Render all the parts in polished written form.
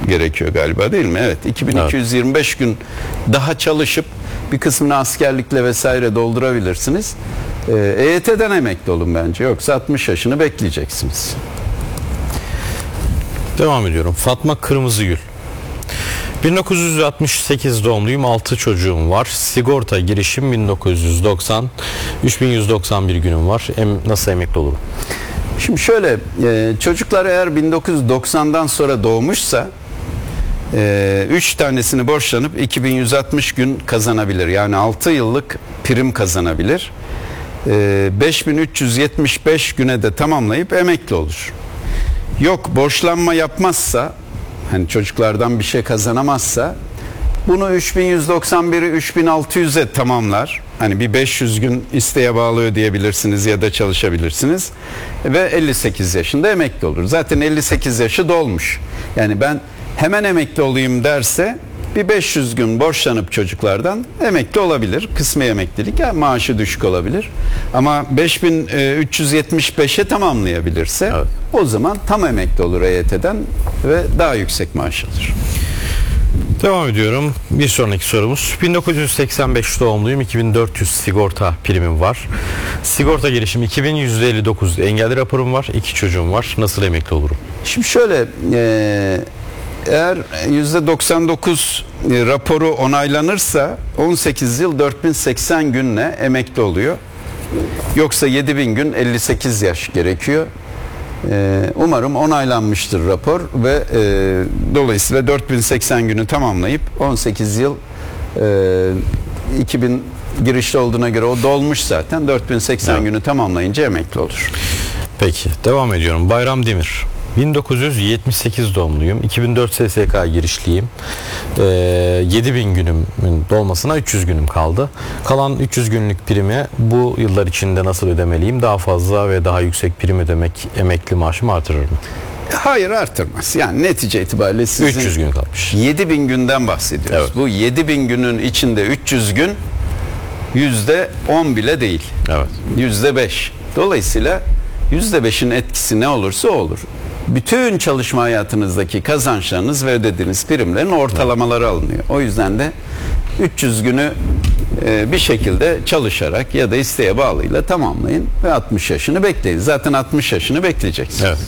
gerekiyor galiba, değil mi? Evet, 2225 gün daha çalışıp bir kısmını askerlikle vesaire doldurabilirsiniz. EYT'den emekli olun bence. Yoksa 60 yaşını bekleyeceksiniz. Devam ediyorum. Fatma Kırmızıgül. 1968 doğumluyum. 6 çocuğum var. Sigorta girişim 1990. 3191 günüm var. Nasıl emekli olurum? Şimdi şöyle, çocuklar eğer 1990'dan sonra doğmuşsa 3 tanesini borçlanıp 2160 gün kazanabilir. Yani 6 yıllık prim kazanabilir. 5375 güne de tamamlayıp emekli olur. Yok, borçlanma yapmazsa, hani çocuklardan bir şey kazanamazsa, bunu 3191'i 3600'e tamamlar. Hani bir 500 gün isteğe bağlı ödeyebilirsiniz ya da çalışabilirsiniz. Ve 58 yaşında emekli olur. Zaten 58 yaşı dolmuş. Yani ben hemen emekli olayım derse bir 500 gün borçlanıp çocuklardan emekli olabilir. Kısmi emeklilik, yani maaşı düşük olabilir. Ama 5375'e tamamlayabilirse o zaman tam emekli olur EYT'den ve daha yüksek maaş alır. Devam ediyorum. Bir sonraki sorumuz. 1985 doğumluyum. 2400 sigorta primim var. Sigorta girişim 2159 engelli raporum var. 2 çocuğum var. Nasıl emekli olurum? Şimdi şöyle, eğer %99 raporu onaylanırsa 18 yıl 4080 günle emekli oluyor. Yoksa 7000 gün 58 yaş gerekiyor. Umarım onaylanmıştır rapor ve dolayısıyla 4080 günü tamamlayıp 18 yıl 2000 girişli olduğuna göre o dolmuş zaten. 4080 günü tamamlayınca emekli olur. Peki, devam ediyorum. Bayram Demir. 1978 doğumluyum. 2004 SSK girişliyim. 7000 günümün dolmasına 300 günüm kaldı. Kalan 300 günlük primi bu yıllar içinde nasıl ödemeliyim? Daha fazla ve daha yüksek prim ödemek emekli maaşımı artırır mı? Hayır, artırmaz. Yani netice itibariyle sizin 300 gün kalmış. 7000 günden bahsediyoruz. Evet. Bu 7000 günün içinde 300 gün %10 bile değil. Evet. %5. Dolayısıyla %5'in etkisi ne olursa olur. Bütün çalışma hayatınızdaki kazançlarınız ve ödediğiniz primlerin ortalamaları alınıyor. O yüzden de 300 günü bir şekilde çalışarak ya da isteğe bağlıyla tamamlayın ve 60 yaşını bekleyin. Zaten 60 yaşını bekleyeceksiniz. Evet.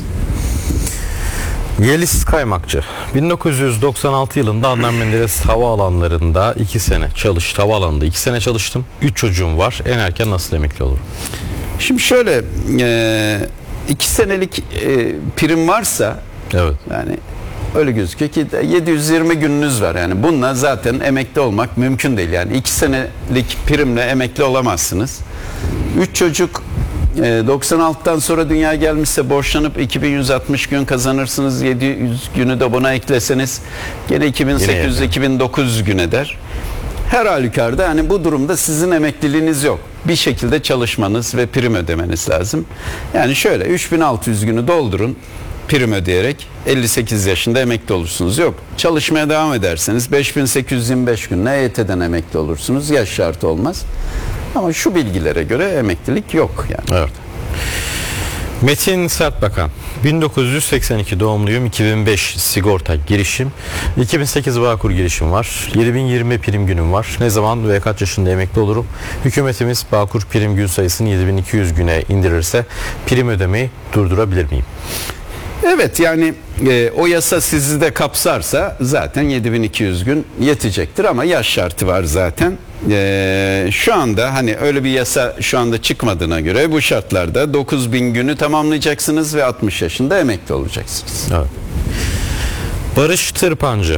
Yeliz Kaymakçı. 1996 yılında Adnan Menderes havaalanlarında 2 sene havaalanında 2 sene çalıştım. 3 çocuğum var. En erken nasıl emekli olurum? Şimdi şöyle, 2 senelik prim varsa, evet, yani öyle gözüküyor ki 720 gününüz var. Yani bununla zaten emekli olmak mümkün değil. Yani 2 senelik primle emekli olamazsınız. 3 çocuk 96'dan sonra dünyaya gelmişse borçlanıp 2160 gün kazanırsınız. 700 günü de buna ekleseniz gene 2800-2009 gün eder. Her halükarda yani bu durumda sizin emekliliğiniz yok. Bir şekilde çalışmanız ve prim ödemeniz lazım. Yani şöyle 3600 günü doldurun prim ödeyerek 58 yaşında emekli olursunuz. Yok, çalışmaya devam ederseniz 5825 günle EYT'den emekli olursunuz. Yaş şartı olmaz. Ama şu bilgilere göre emeklilik yok yani. Evet. Metin Sertbakan. 1982 doğumluyum. 2005 sigorta girişim. 2008 Bağkur girişim var. 7020 prim günüm var. Ne zaman ve kaç yaşında emekli olurum? Hükümetimiz Bağkur prim gün sayısını 7200 güne indirirse prim ödemeyi durdurabilir miyim? Evet, yani o yasa sizi de kapsarsa zaten 7200 gün yetecektir ama yaş şartı var zaten. Şu anda hani öyle bir yasa şu anda çıkmadığına göre bu şartlarda 9000 günü tamamlayacaksınız ve 60 yaşında emekli olacaksınız. Evet. Barış Tırpancı.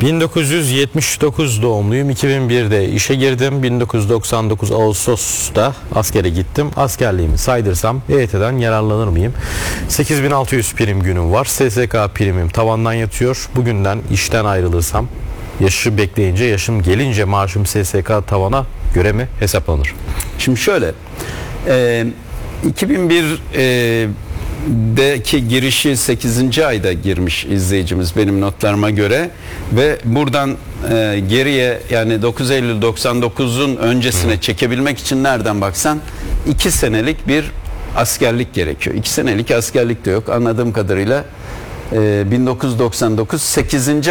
1979 doğumluyum. 2001'de işe girdim. 1999 Ağustos'ta askere gittim. Askerliğimi saydırsam EYT'den yararlanır mıyım? 8600 prim günüm var. SSK primim tavandan yatıyor. Bugünden işten ayrılırsam yaşı bekleyince, yaşım gelince maaşım SSK tavana göre mi hesaplanır? Şimdi şöyle, 2001'deki girişi 8. ayda girmiş izleyicimiz benim notlarıma göre ve buradan geriye yani 9 Eylül 99'un öncesine çekebilmek için nereden baksan 2 senelik bir askerlik gerekiyor. 2 senelik askerlik de yok anladığım kadarıyla. 1999 8.